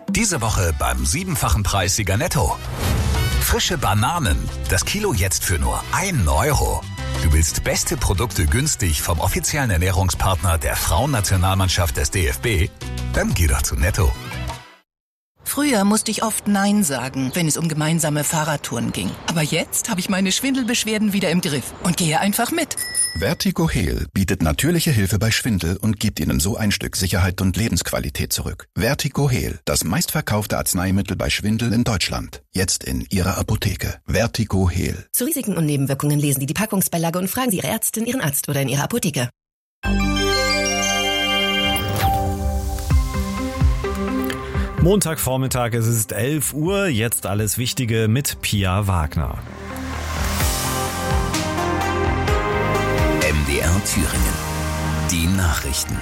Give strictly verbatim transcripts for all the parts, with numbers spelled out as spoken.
Diese Woche beim siebenfachen Preissieger Netto. Frische Bananen, das Kilo jetzt für nur ein Euro. Du willst beste Produkte günstig vom offiziellen Ernährungspartner der Frauennationalmannschaft des D F B? Dann geh doch zu Netto. Früher musste ich oft Nein sagen, wenn es um gemeinsame Fahrradtouren ging. Aber jetzt habe ich meine Schwindelbeschwerden wieder im Griff und gehe einfach mit. Vertigo Heal bietet natürliche Hilfe bei Schwindel und gibt Ihnen so ein Stück Sicherheit und Lebensqualität zurück. Vertigo Heal, das meistverkaufte Arzneimittel bei Schwindel in Deutschland. Jetzt in Ihrer Apotheke. Vertigo Heal. Zu Risiken und Nebenwirkungen lesen Sie die Packungsbeilage und fragen Sie Ihre Ärztin, Ihren Arzt oder in Ihrer Apotheke. Montagvormittag, es ist elf Uhr, jetzt alles Wichtige mit Pia Wagner. M D R Thüringen. Die Nachrichten.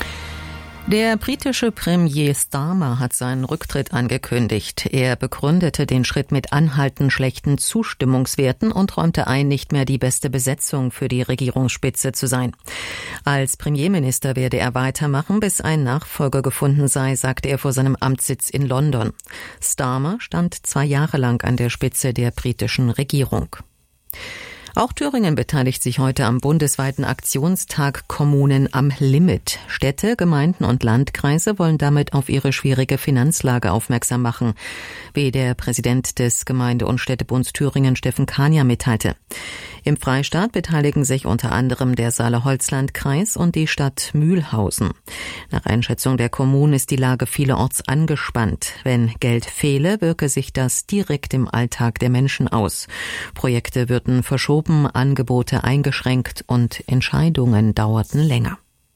Der britische Premier Starmer hat seinen Rücktritt angekündigt. Er begründete den Schritt mit anhaltend schlechten Zustimmungswerten und räumte ein, nicht mehr die beste Besetzung für die Regierungsspitze zu sein. Als Premierminister werde er weitermachen, bis ein Nachfolger gefunden sei, sagte er vor seinem Amtssitz in London. Starmer stand zwei Jahre lang an der Spitze der britischen Regierung. Auch Thüringen beteiligt sich heute am bundesweiten Aktionstag Kommunen am Limit. Städte, Gemeinden und Landkreise wollen damit auf ihre schwierige Finanzlage aufmerksam machen, wie der Präsident des Gemeinde- und Städtebunds Thüringen, Steffen Kania, mitteilte. Im Freistaat beteiligen sich unter anderem der Saale-Holzland-Kreis und die Stadt Mühlhausen. Nach Einschätzung der Kommunen ist die Lage vielerorts angespannt. Wenn Geld fehle, wirke sich das direkt im Alltag der Menschen aus. Projekte würden verschoben, Angebote eingeschränkt und Entscheidungen dauerten länger.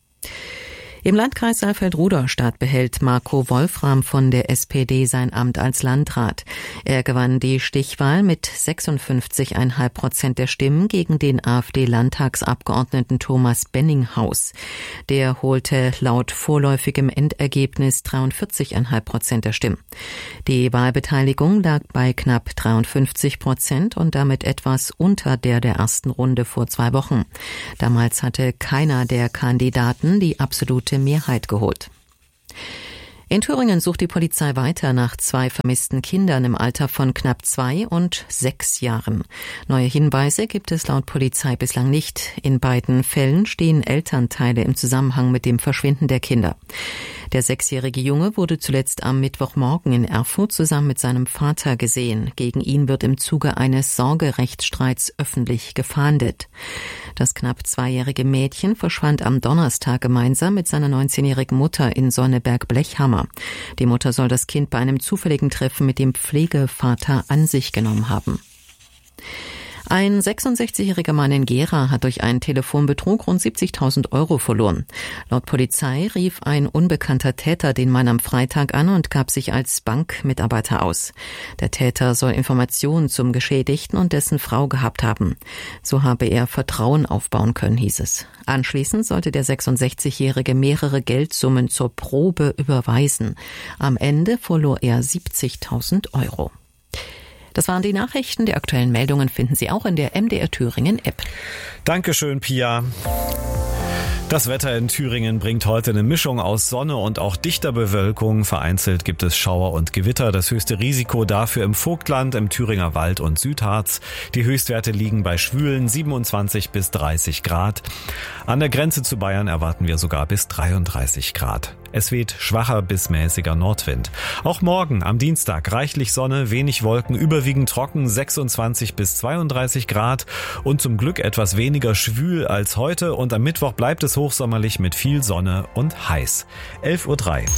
Im Landkreis Saalfeld-Rudolstadt behält Marco Wolfram von der S P D sein Amt als Landrat. Er gewann die Stichwahl mit sechsundfünfzig Komma fünf Prozent der Stimmen gegen den AfD-Landtagsabgeordneten Thomas Benninghaus. Der holte laut vorläufigem Endergebnis dreiundvierzig Komma fünf Prozent der Stimmen. Die Wahlbeteiligung lag bei knapp dreiundfünfzig Prozent und damit etwas unter der der ersten Runde vor zwei Wochen. Damals hatte keiner der Kandidaten die absolute Mehrheit geholt. In Thüringen sucht die Polizei weiter nach zwei vermissten Kindern im Alter von knapp zwei und sechs Jahren. Neue Hinweise gibt es laut Polizei bislang nicht. In beiden Fällen stehen Elternteile im Zusammenhang mit dem Verschwinden der Kinder. Der sechsjährige Junge wurde zuletzt am Mittwochmorgen in Erfurt zusammen mit seinem Vater gesehen. Gegen ihn wird im Zuge eines Sorgerechtsstreits öffentlich gefahndet. Das knapp zweijährige Mädchen verschwand am Donnerstag gemeinsam mit seiner neunzehnjährigen Mutter in Sonneberg-Blechhammer. Die Mutter soll das Kind bei einem zufälligen Treffen mit dem Pflegevater an sich genommen haben. Ein sechsundsechzigjähriger Mann in Gera hat durch einen Telefonbetrug rund siebzigtausend Euro verloren. Laut Polizei rief ein unbekannter Täter den Mann am Freitag an und gab sich als Bankmitarbeiter aus. Der Täter soll Informationen zum Geschädigten und dessen Frau gehabt haben. So habe er Vertrauen aufbauen können, hieß es. Anschließend sollte der sechsundsechzigjährige mehrere Geldsummen zur Probe überweisen. Am Ende verlor er siebzigtausend Euro. Das waren die Nachrichten. Die aktuellen Meldungen finden Sie auch in der M D R Thüringen App. Dankeschön, Pia. Das Wetter in Thüringen bringt heute eine Mischung aus Sonne und auch dichter Bewölkung. Vereinzelt gibt es Schauer und Gewitter. Das höchste Risiko dafür im Vogtland, im Thüringer Wald und Südharz. Die Höchstwerte liegen bei schwülen siebenundzwanzig bis dreißig Grad. An der Grenze zu Bayern erwarten wir sogar bis dreiunddreißig Grad. Es weht schwacher bis mäßiger Nordwind. Auch morgen am Dienstag reichlich Sonne, wenig Wolken, überwiegend trocken, sechsundzwanzig bis zweiunddreißig Grad und zum Glück etwas weniger schwül als heute. Und am Mittwoch bleibt es hochsommerlich mit viel Sonne und heiß. elf Uhr drei.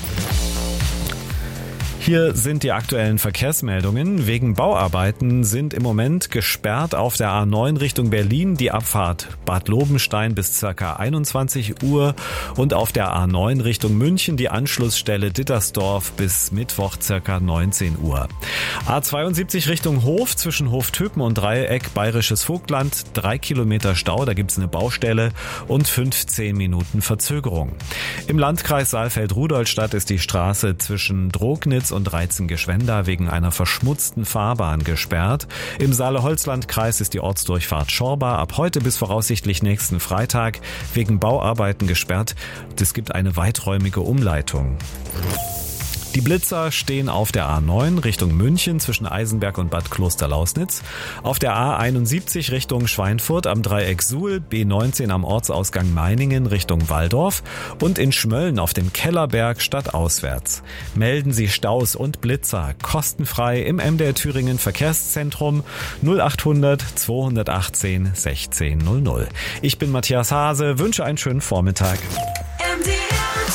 Hier sind die aktuellen Verkehrsmeldungen. Wegen Bauarbeiten sind im Moment gesperrt auf der A neun Richtung Berlin die Abfahrt Bad Lobenstein bis ca. einundzwanzig Uhr und auf der A neun Richtung München die Anschlussstelle Dittersdorf bis Mittwoch ca. neunzehn Uhr. A zweiundsiebzig Richtung Hof zwischen Hoftöpen und Dreieck Bayerisches Vogtland, drei Kilometer Stau, da gibt's eine Baustelle und fünfzehn Minuten Verzögerung. Im Landkreis Saalfeld-Rudolstadt ist die Straße zwischen Drognitz und Reizen-Geschwenda wegen einer verschmutzten Fahrbahn gesperrt. Im Saale-Holzland-Kreis ist die Ortsdurchfahrt Schorba ab heute bis voraussichtlich nächsten Freitag wegen Bauarbeiten gesperrt. Es gibt eine weiträumige Umleitung. Die Blitzer stehen auf der A neun Richtung München zwischen Eisenberg und Bad Klosterlausnitz, auf der A einundsiebzig Richtung Schweinfurt am Dreieck Suhl, B neunzehn am Ortsausgang Meiningen Richtung Walldorf und in Schmölln auf dem Kellerberg stadtauswärts. Melden Sie Staus und Blitzer kostenfrei im M D R Thüringen Verkehrszentrum null achthundert zweihundertachtzehn sechzehn null null. Ich bin Matthias Hase, wünsche einen schönen Vormittag. M D R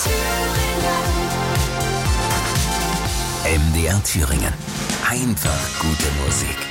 Thüringen. M D R Thüringen. Einfach gute Musik.